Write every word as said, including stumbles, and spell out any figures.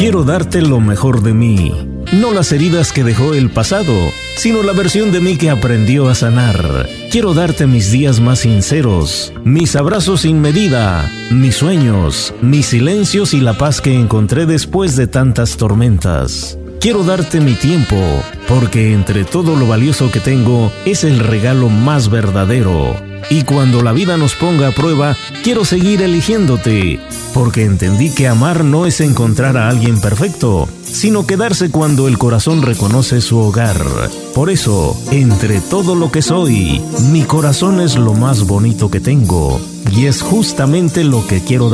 Quiero darte lo mejor de mí, no las heridas que dejó el pasado, sino la versión de mí que aprendió a sanar. Quiero darte mis días más sinceros, mis abrazos sin medida, mis sueños, mis silencios y la paz que encontré después de tantas tormentas. Quiero darte mi tiempo, porque entre todo lo valioso que tengo, es el regalo más verdadero. Y cuando la vida nos ponga a prueba, quiero seguir eligiéndote, porque entendí que amar no es encontrar a alguien perfecto, sino quedarse cuando el corazón reconoce su hogar. Por eso, entre todo lo que soy, mi corazón es lo más bonito que tengo, y es justamente lo que quiero dar.